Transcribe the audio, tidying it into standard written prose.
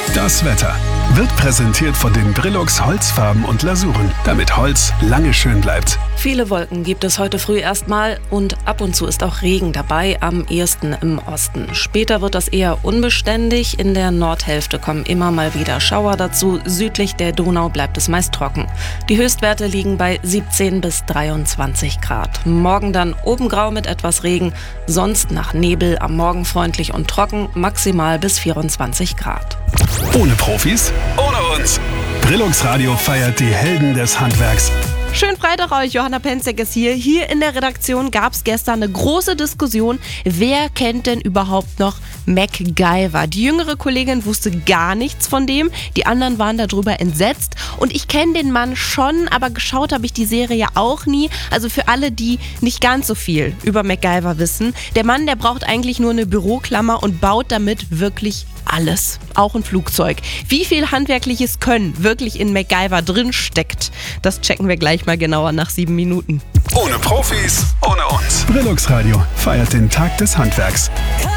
Das Wetter wird präsentiert von den Brilux Holzfarben und Lasuren, damit Holz lange schön bleibt. Viele Wolken gibt es heute früh erstmal und ab und zu ist auch Regen dabei, am ehesten im Osten. Später wird das eher unbeständig. In der Nordhälfte kommen immer mal wieder Schauer dazu. Südlich der Donau bleibt es meist trocken. Die Höchstwerte liegen bei 17 bis 23 Grad. Morgen dann oben grau mit etwas Regen, sonst nach Nebel, am Morgen freundlich und trocken, maximal bis 24 Grad. Ohne Profis, ohne uns. Brilux Radio feiert die Helden des Handwerks. Schönen Freitag euch, Johanna Penzek ist hier. Hier in der Redaktion gab es gestern eine große Diskussion. Wer kennt denn überhaupt noch MacGyver? Die jüngere Kollegin wusste gar nichts von dem. Die anderen waren darüber entsetzt. Und ich kenne den Mann schon, aber geschaut habe ich die Serie ja auch nie. Also für alle, die nicht ganz so viel über MacGyver wissen. Der Mann, der braucht eigentlich nur eine Büroklammer und baut damit wirklich alles. Auch ein Flugzeug. Wie viel handwerkliches Können wirklich in MacGyver drin steckt, das checken wir gleich mal genauer nach 7 Minuten. Ohne Profis, ohne uns. Brilux Radio feiert den Tag des Handwerks.